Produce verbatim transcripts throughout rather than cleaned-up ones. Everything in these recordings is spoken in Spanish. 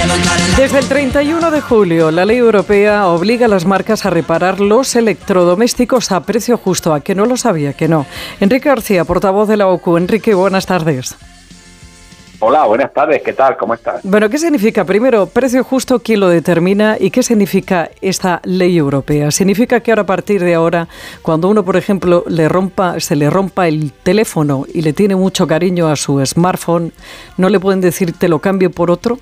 Desde el treinta y uno de julio, la ley europea obliga a las marcas a reparar los electrodomésticos a precio justo. ¿A que no lo sabía? Que no. Enrique García, portavoz de la O C U. Enrique, buenas tardes. Hola, buenas tardes. ¿Qué tal? ¿Cómo estás? Bueno, ¿qué significa? Primero, precio justo, ¿quién lo determina? ¿Y qué significa esta ley europea? ¿Significa que ahora, a partir de ahora, cuando uno, por ejemplo, le rompa, se le rompa el teléfono y le tiene mucho cariño a su smartphone, no le pueden decir te lo cambio por otro?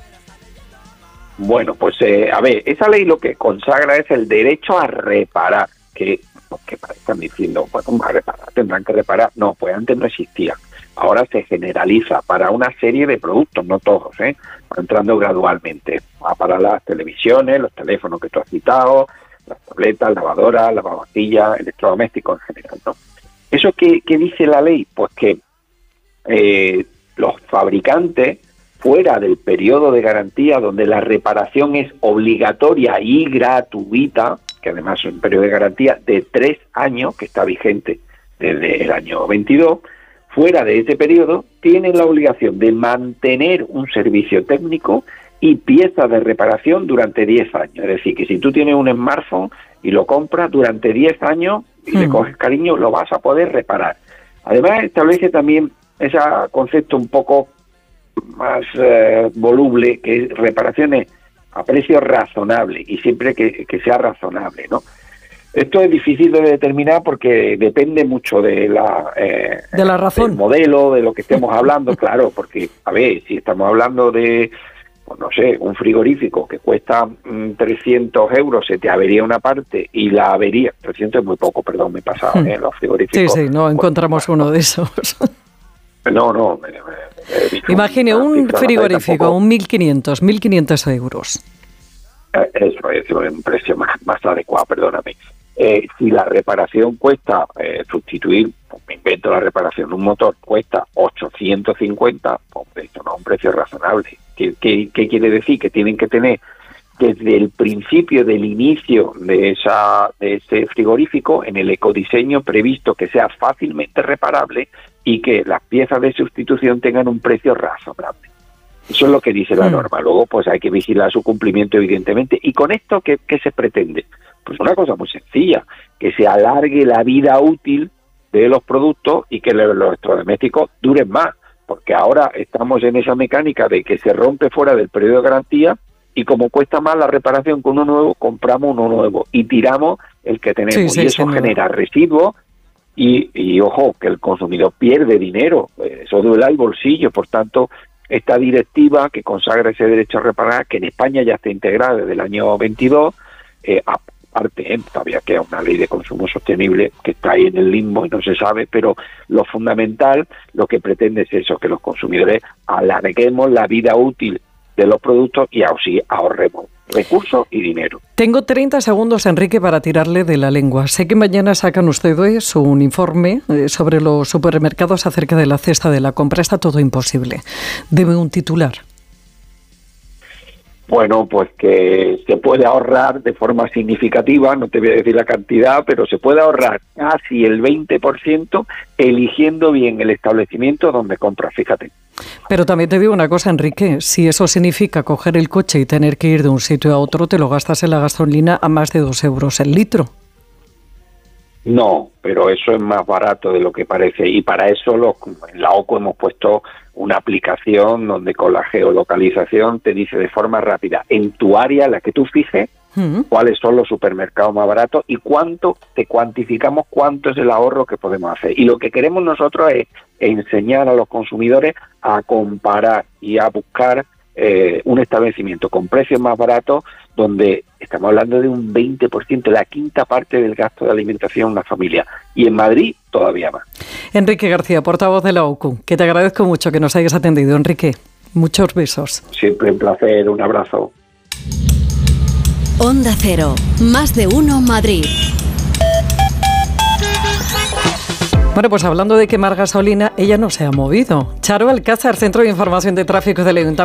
Bueno, pues eh, a ver, esa ley lo que consagra es el derecho a reparar, que, que están diciendo, pues ¿cómo a reparar? ¿Tendrán que reparar? No, pues antes no existía. Ahora se generaliza para una serie de productos, no todos, ¿eh? Va entrando gradualmente. Va para las televisiones, los teléfonos que tú has citado, las tabletas, lavadoras, lavavajillas, electrodomésticos en general, ¿no? ¿Eso qué, qué dice la ley? Pues que eh, los fabricantes, fuera del periodo de garantía, donde la reparación es obligatoria y gratuita, que además es un periodo de garantía de tres años, que está vigente desde el año veintidós, fuera de ese periodo, tienen la obligación de mantener un servicio técnico y piezas de reparación durante diez años. Es decir, que si tú tienes un smartphone y lo compras durante diez años y mm. le coges cariño, lo vas a poder reparar. Además, establece también ese concepto un poco más eh, voluble, que es reparaciones a precio razonable, y siempre que, que sea razonable, ¿no? Esto es difícil de determinar porque depende mucho de la eh, de la razón, del modelo, de lo que estemos hablando, claro, porque, a ver, si estamos hablando de, pues no sé, un frigorífico que cuesta mmm, trescientos euros, se te avería una parte y la avería, trescientos es muy poco, perdón, me he pasado, ¿eh? Los frigoríficos. Sí, sí, no encontramos bueno, uno de esos. No, no. Me, me, me Imagine un frigorífico, un mil quinientos euros. Eso es un precio más, más adecuado, perdóname. Eh, si la reparación cuesta, eh, sustituir, pues me invento la reparación, un motor cuesta ochocientos cincuenta, pues eso no es un precio razonable. ¿Qué, qué, qué quiere decir? Que tienen que tener desde el principio del inicio de esa de ese frigorífico, en el ecodiseño previsto que sea fácilmente reparable y que las piezas de sustitución tengan un precio razonable. Eso es lo que dice la norma. Luego, pues hay que vigilar su cumplimiento, evidentemente. ¿Y con esto qué, qué se pretende? Pues una cosa muy sencilla, que se alargue la vida útil de los productos y que los electrodomésticos duren más, porque ahora estamos en esa mecánica de que se rompe fuera del periodo de garantía y como cuesta más la reparación con uno nuevo, compramos uno nuevo y tiramos el que tenemos. Sí, sí, y eso genera residuos y, y, ojo, que el consumidor pierde dinero, eso duele al bolsillo. Por tanto, esta directiva que consagra ese derecho a reparar, que en España ya está integrada desde el año veintidós, eh, aparte, eh, todavía queda una ley de consumo sostenible que está ahí en el limbo y no se sabe, pero lo fundamental, lo que pretende es eso, que los consumidores alarguemos la vida útil de los productos y así ahorremos recursos y dinero. Tengo treinta segundos, Enrique, para tirarle de la lengua. Sé que mañana sacan ustedes un informe sobre los supermercados acerca de la cesta de la compra. Está todo imposible. Deme un titular. Bueno, pues que se puede ahorrar de forma significativa, no te voy a decir la cantidad, pero se puede ahorrar casi el veinte por ciento eligiendo bien el establecimiento donde compras, fíjate. Pero también te digo una cosa, Enrique, si eso significa coger el coche y tener que ir de un sitio a otro, te lo gastas en la gasolina a más de dos euros el litro. No, pero eso es más barato de lo que parece, y para eso los, en la O C U hemos puesto una aplicación donde con la geolocalización te dice de forma rápida en tu área, la que tú fijes, uh-huh. cuáles son los supermercados más baratos y cuánto te cuantificamos, cuánto es el ahorro que podemos hacer. Y lo que queremos nosotros es enseñar a los consumidores a comparar y a buscar eh, un establecimiento con precios más baratos, donde estamos hablando de un veinte por ciento, la quinta parte del gasto de alimentación en una familia. Y en Madrid todavía más. Enrique García, portavoz de la O C U, que te agradezco mucho que nos hayas atendido, Enrique. Muchos besos. Siempre un placer, un abrazo. Onda Cero, más de uno Madrid. Bueno, pues hablando de quemar gasolina, ella no se ha movido. Charo Alcázar, Centro de Información de Tráfico del Ayuntamiento.